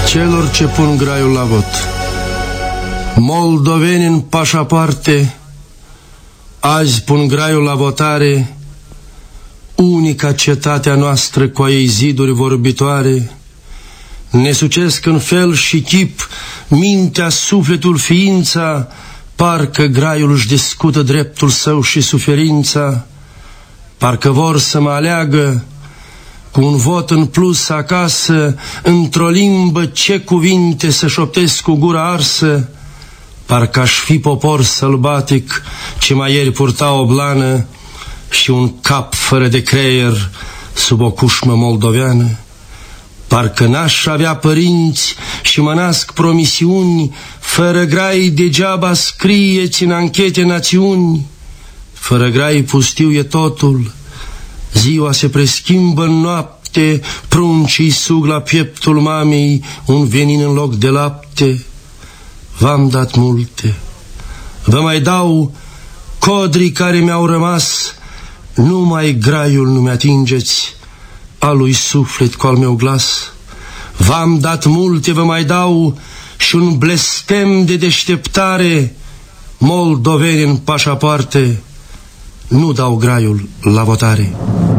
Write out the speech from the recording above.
Celor ce pun graiul la vot, moldoveni în pașapoarte, azi pun graiul la votare, unica cetatea noastră cu a ei ziduri vorbitoare. Ne sucesc în fel și chip mintea, sufletul, ființa, parcă graiul își discută dreptul său și suferința, parcă vor să mă aleagă cu un vot în plus acasă, într-o limbă ce cuvinte să șoptesc cu gura arsă, parcă aș fi popor sălbatic ce mai ieri purta o blană și un cap fără de creier sub o cușmă moldoveană. Parcă n-aș avea părinți și mă nasc promisiuni, fără grai degeaba scrieți în anchete națiuni. Fără grai pustiu e totul, ziua se preschimbă în noapte, pruncii sug la pieptul mamei un venin în loc de lapte. V-am dat multe, vă mai dau codrii care mi-au rămas, numai graiul nu mi-atingeți, al lui suflet cu al meu glas. V-am dat multe, vă mai dau și un blestem de deșteptare, moldoveni în pașapoarte, nu dau graiul la votare.